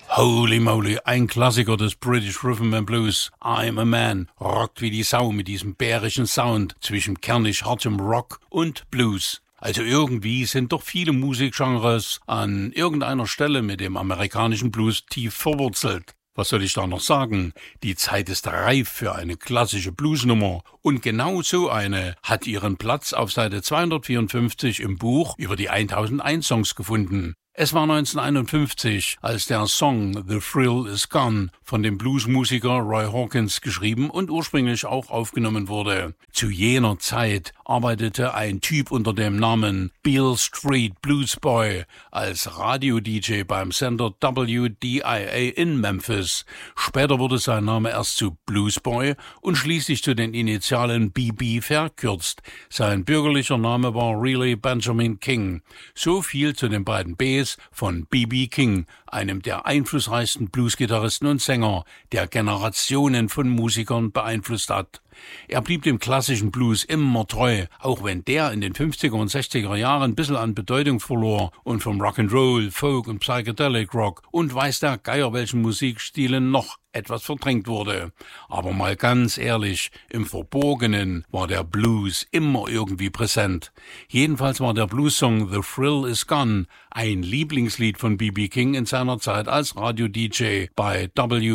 Holy moly, ein Klassiker des British Rhythm and Blues. I'm a Man rockt wie die Sau mit diesem bärischen Sound zwischen kernig hartem Rock und Blues. Also irgendwie sind doch viele Musikgenres an irgendeiner Stelle mit dem amerikanischen Blues tief verwurzelt. Was soll ich da noch sagen? Die Zeit ist reif für eine klassische Bluesnummer. Und genau so eine hat ihren Platz auf Seite 254 im Buch über die 1001 Songs gefunden. Es war 1951, als der Song The Thrill Is Gone von dem Bluesmusiker Roy Hawkins geschrieben und ursprünglich auch aufgenommen wurde. Zu jener Zeit arbeitete ein Typ unter dem Namen Beale Street Blues Boy als Radio-DJ beim Sender WDIA in Memphis. Später wurde sein Name erst zu Blues Boy und schließlich zu den Initialen BB verkürzt. Sein bürgerlicher Name war Riley Benjamin King. So viel zu den beiden Bs von B.B. King, einem der einflussreichsten Bluesgitarristen und Sänger, der Generationen von Musikern beeinflusst hat. Er blieb dem klassischen Blues immer treu, auch wenn der in den 50er und 60er Jahren ein bisschen an Bedeutung verlor und vom Rock'n'Roll, Folk und Psychedelic Rock und weiß der Geier welchen Musikstilen noch etwas verdrängt wurde. Aber mal ganz ehrlich, im Verborgenen war der Blues immer irgendwie präsent. Jedenfalls war der Blues-Song The Thrill Is Gone ein Lieblingslied von B.B. King in seiner Zeit als Radio-DJ bei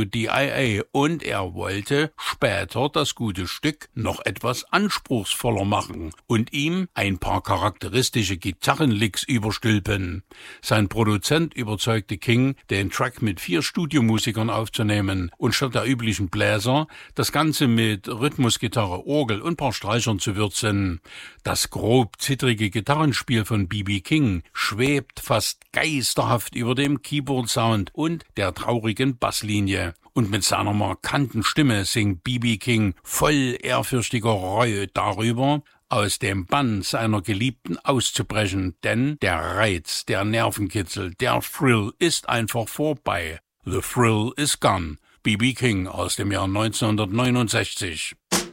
WDIA und er wollte später das gute Stück noch etwas anspruchsvoller machen und ihm ein paar charakteristische Gitarrenlicks überstülpen. Sein Produzent überzeugte King, den Track mit 4 Studiomusikern aufzunehmen und statt der üblichen Bläser das Ganze mit Rhythmusgitarre, Orgel und paar Streichern zu würzen. Das grob zittrige Gitarrenspiel von B.B. King schwebt fast geisterhaft über dem Keyboard-Sound und der traurigen Basslinie. Und mit seiner markanten Stimme singt B.B. King voll ehrfürchtiger Reue darüber, aus dem Bann seiner Geliebten auszubrechen, denn der Reiz, der Nervenkitzel, der Thrill ist einfach vorbei. The Thrill is Gone. B.B. King aus dem Jahr 1969.